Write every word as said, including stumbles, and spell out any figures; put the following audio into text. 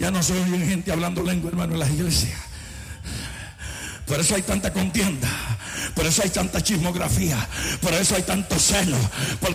Ya no se oye gente hablando lengua, hermano, en las iglesias. Por eso hay tanta contienda, por eso hay tanta chismografía, por eso hay tanto celo.